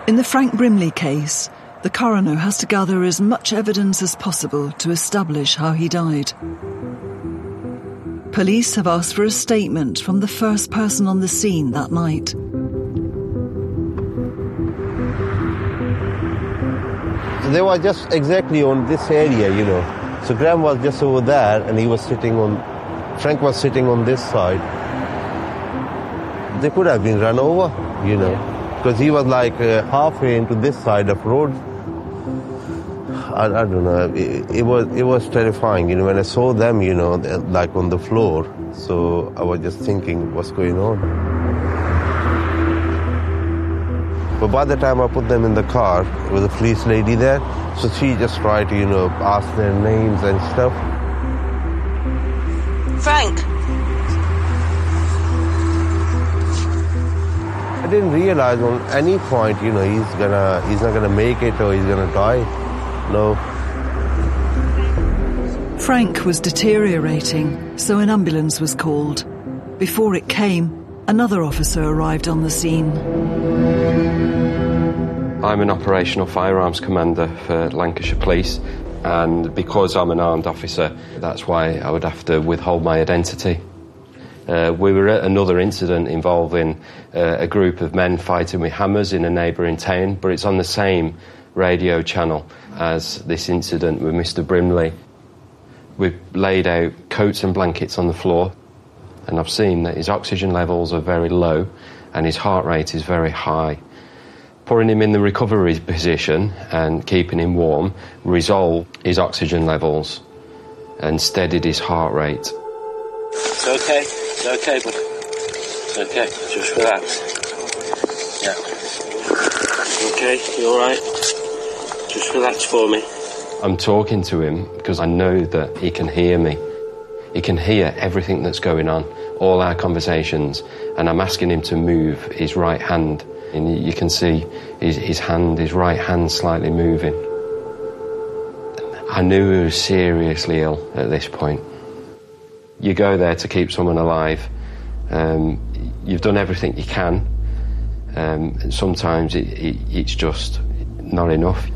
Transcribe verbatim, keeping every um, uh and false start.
In the Frank Brimley case, the coroner has to gather as much evidence as possible to establish how he died. Police have asked for a statement from the first person on the scene that night. They were just exactly on this area, you know. So Graham was just over there, and he was sitting on... Frank was sitting on this side. They could have been run over, you know, because he was like uh, halfway into this side of road. I, I don't know. It, it was it was terrifying, you know, when I saw them, you know, like on the floor. So I was just thinking, what's going on? But by the time I put them in the car, there was a police lady there, so she just tried to, you know, ask their names and stuff. Frank! I didn't realize on any point, you know, he's gonna, he's not gonna make it or he's gonna die. No. Frank was deteriorating, so an ambulance was called. Before it came, another officer arrived on the scene. I'm an operational firearms commander for Lancashire Police, and because I'm an armed officer, that's why I would have to withhold my identity. Uh, we were at another incident involving uh, a group of men fighting with hammers in a neighbouring town, but it's on the same radio channel as this incident with Mister Brimley. We've laid out coats and blankets on the floor, and I've seen that his oxygen levels are very low and his heart rate is very high. Putting him in the recovery position and keeping him warm resolved his oxygen levels and steadied his heart rate. It's okay, it's okay, but it's okay, just relax. Yeah. Okay, you alright? Just relax for me. I'm talking to him because I know that he can hear me. He can hear everything that's going on, all our conversations, and I'm asking him to move his right hand. And you can see his, his hand, his right hand slightly moving. I knew he was seriously ill at this point. You go there to keep someone alive. Um, you've done everything you can. Um, and sometimes it, it, it's just not enough.